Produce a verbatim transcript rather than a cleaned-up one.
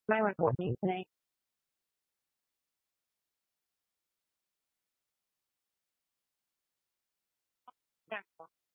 Mayวันพุธนี้today. Yeah.